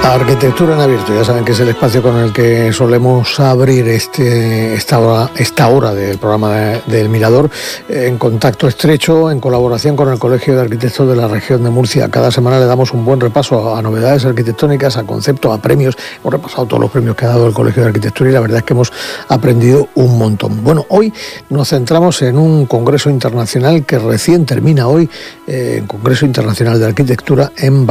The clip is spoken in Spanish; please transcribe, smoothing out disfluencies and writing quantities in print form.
Arquitectura en Abierto, ya saben que es el espacio con el que solemos abrir esta hora del programa del Mirador, en contacto estrecho, en colaboración con el Colegio de Arquitectos de la región de Murcia. Cada semana le damos un buen repaso a novedades arquitectónicas, a conceptos, a premios. Hemos repasado todos los premios que ha dado el Colegio de Arquitectura y la verdad es que hemos aprendido un montón. Bueno, hoy nos centramos en un congreso internacional que recién termina hoy, el Congreso Internacional de Arquitectura en